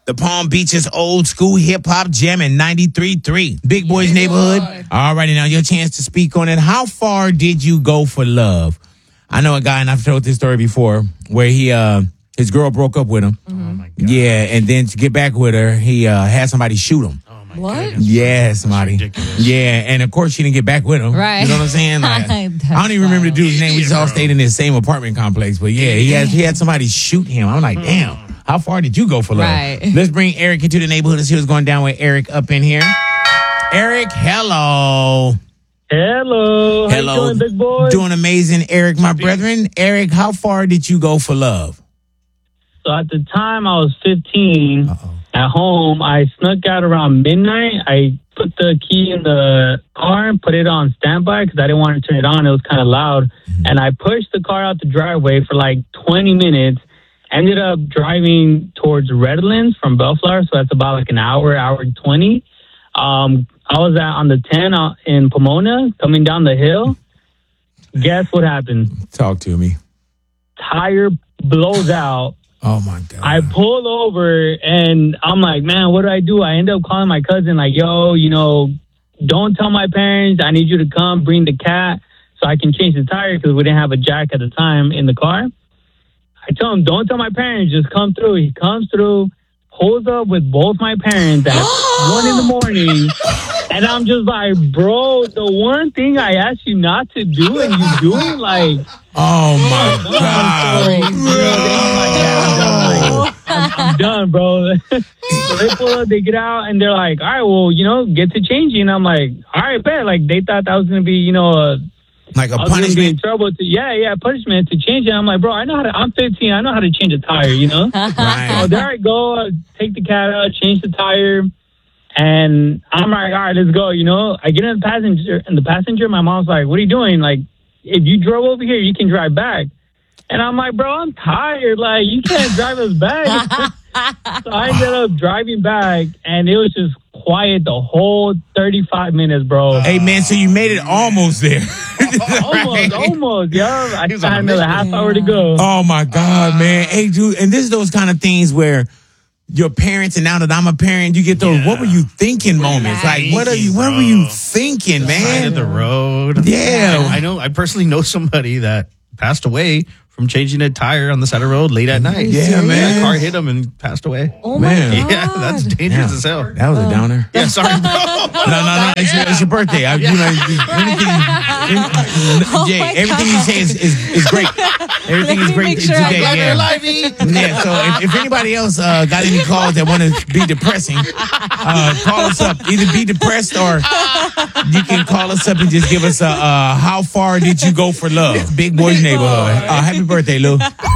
The Palm Beaches old school hip hop jam in 93.3. Big Boys Neighborhood. All righty, now your chance to speak on it. How far did you go for love? I know a guy, and I've told this story before, where his girl broke up with him. Mm-hmm. Oh my God. Yeah, and then to get back with her, he had somebody shoot him. Oh my What? goodness. Yeah, somebody. Ridiculous. Yeah, and of course she didn't get back with him. Right. You know what I'm saying? Like, I don't even remember the dude's name. We just all stayed in the same apartment complex. But yeah, he had somebody shoot him. I'm like, damn, how far did you go for love? Right. Let's bring Eric into the neighborhood and see what's going down with Eric up in here. Eric, hello. Hello. How you doing, big boy? Doing amazing, Eric, my brethren. Eric, how far did you go for love? So at the time I was 15 at home. I snuck out around midnight. I put the key in the car and put it on standby because I didn't want to turn it on. It was kind of loud. And I pushed the car out the driveway for like 20 minutes. Ended up driving towards Redlands from Bellflower. So that's about like an hour and 20. I was on the 10 in Pomona coming down the hill. Guess what happened? Talk to me. Tire blows out. Oh, my God. I pull over and I'm like, man, what do? I end up calling my cousin like, yo, don't tell my parents. I need you to come bring the cat so I can change the tire because we didn't have a jack at the time in the car. I tell him, don't tell my parents. Just come through. He comes through, pulls up with both my parents at 1 in the morning. And I'm just like, bro, the one thing I asked you not to do and you do it, like... Oh, my God. I'm done, bro. So they pull up, they get out, and they're like, all right, well, get to changing. And I'm like, all right, bet. Like, they thought that was going to be, like a I was gonna be in punishment? trouble punishment to change it. I'm like, bro, I'm 15. I know how to change a tire, Right. So there I go, take the cat out, change the tire. And I'm like, all right, let's go, I get in the passenger, my mom's like, what are you doing? Like, if you drove over here, you can drive back. And I'm like, bro, I'm tired. Like, you can't drive us back. So I ended up driving back, and it was just quiet the whole 35 minutes, bro. Hey, man, so you made it almost there. Almost, yeah. I just had another half hour to go. Oh, my God, man. Hey, dude, and this is those kind of things where your parents, and now that I'm a parent, you get those, what were you thinking moments? Like, what were you thinking, man? Side of the road. Yeah. I personally know somebody that passed away from changing a tire on the side of the road late at night. Yeah, man. A car hit him and passed away. Oh, my Man. God. Yeah, that's dangerous as hell. That was a downer. Yeah, sorry, bro. No. It's your birthday. Everything you say is great. Everything is great make sure today. I'm Yeah. So if anybody else got any calls that want to be depressing, call us up. Either be depressed or you can call us up and just give us a how far did you go for love? Big Boys Neighborhood. Happy birthday, Lou.